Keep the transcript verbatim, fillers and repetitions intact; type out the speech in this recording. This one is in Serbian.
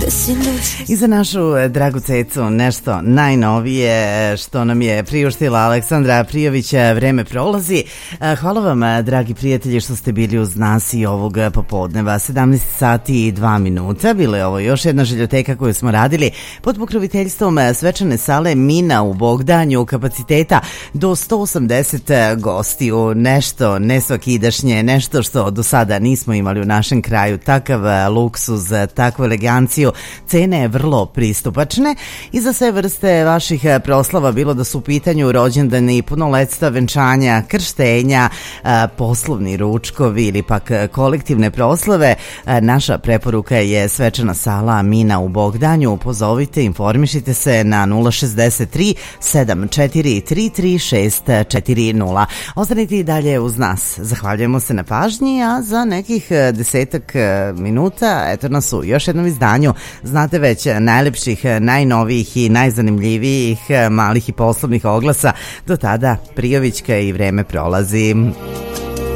I za našu dragu cecu nešto najnovije što nam je priuštila Aleksandra Prijović, Vreme prolazi. Hvala vam, dragi prijatelji, što ste bili uz nas i ovog popodneva. sedamnaest sati i dva minuta. Bilo je ovo još jedna željoteka koju smo radili pod pokroviteljstvom svečane sale Mina u Bogdanju, kapaciteta do sto osamdeset gostiju. Nešto nesvakidašnje, nešto što do sada nismo imali u našem kraju. Takav luksuz, takvu eleganciju, cene vrlo pristupačne i za sve vrste vaših proslava, bilo da su u pitanju rođendani, punoletstva, venčanja, krštenja, poslovni ručkovi ili pak kolektivne proslave, naša preporuka je svečana sala Mina u Bogdanju. Pozovite, informišite se na nula šezdeset tri sedam četiri tri tri šest četiri nula. Ostanite i dalje uz nas. Zahvaljujemo se na pažnji, a za nekih desetak minuta eto nas u još jednom izdanju, znate već, najlepših, najnovijih i najzanimljivijih malih i poslovnih oglasa. Do tada Prijovićka i Vreme prolazi.